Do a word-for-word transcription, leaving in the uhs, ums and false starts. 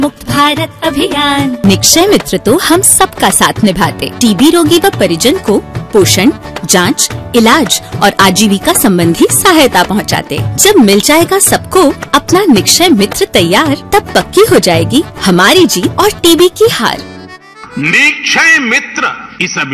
मुक्त भारत अभियान। निक्षय मित्र तो हम सबका साथ निभाते, टीबी रोगी व परिजन को पोषण, जांच, इलाज और आजीविका संबंधी सहायता पहुंचाते। जब मिल जाएगा सबको अपना निक्षय मित्र तैयार, तब पक्की हो जाएगी हमारी जीत और टीबी की हार। निक्षय मित्र इस